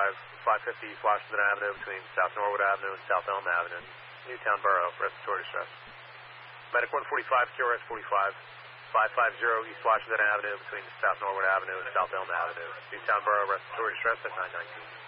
550 East Washington Avenue between South Norwood Avenue and South Elm Avenue, Newtown Borough, respiratory distress. Medic 145, QRS 45, 550 East Washington Avenue between South Norwood Avenue and South Elm Avenue, Newtown Borough, respiratory distress at 919.